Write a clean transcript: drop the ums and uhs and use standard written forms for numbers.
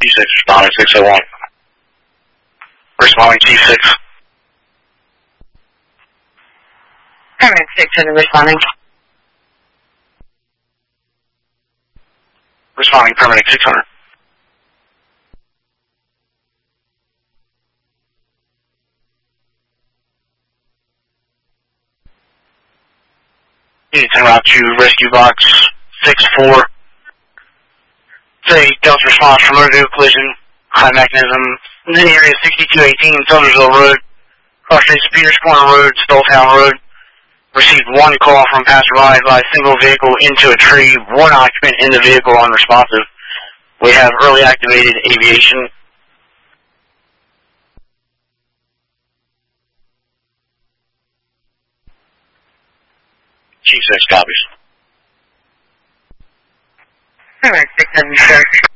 G6 responding 601. Responding G6. Permanent 600 responding. Responding permanent 600. Units en route to rescue box 6-4. Say Delta response from motor vehicle collision, high mechanism, in the area 6218 Summersville Road, cross streets Peters Corner Road, Stolltown Road. Received one call from passerby by single vehicle into a tree, one occupant in the vehicle unresponsive. We have early activated aviation. G6 copies. Permanent 600 sir.